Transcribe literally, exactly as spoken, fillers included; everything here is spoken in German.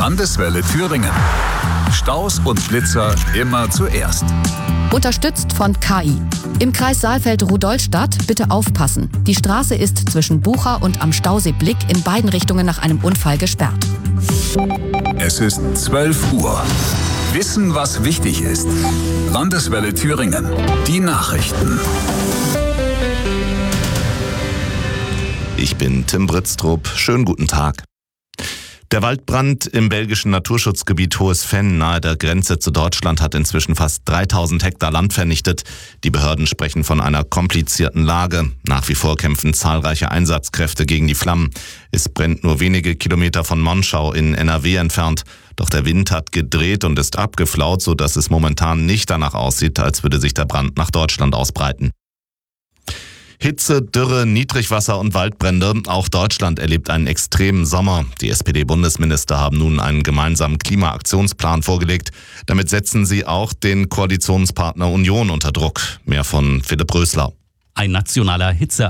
Landeswelle Thüringen. Staus und Blitzer immer zuerst. Unterstützt von K I. Im Kreis Saalfeld-Rudolstadt bitte aufpassen. Die Straße ist zwischen Bucha und am Stausee Blick in beiden Richtungen nach einem Unfall gesperrt. Es ist zwölf Uhr. Wissen, was wichtig ist. Landeswelle Thüringen. Die Nachrichten. Ich bin Tim Britztrup. Schönen guten Tag. Der Waldbrand im belgischen Naturschutzgebiet Hohes Venn nahe der Grenze zu Deutschland hat inzwischen fast dreitausend Hektar Land vernichtet. Die Behörden sprechen von einer komplizierten Lage. Nach wie vor kämpfen zahlreiche Einsatzkräfte gegen die Flammen. Es brennt nur wenige Kilometer von Monschau in N R W entfernt. Doch der Wind hat gedreht und ist abgeflaut, sodass es momentan nicht danach aussieht, als würde sich der Brand nach Deutschland ausbreiten. Hitze, Dürre, Niedrigwasser und Waldbrände. Auch Deutschland erlebt einen extremen Sommer. Die S P D-Bundesminister haben nun einen gemeinsamen Klimaaktionsplan vorgelegt. Damit setzen sie auch den Koalitionspartner Union unter Druck. Mehr von Philipp Rösler. Ein nationaler Hitze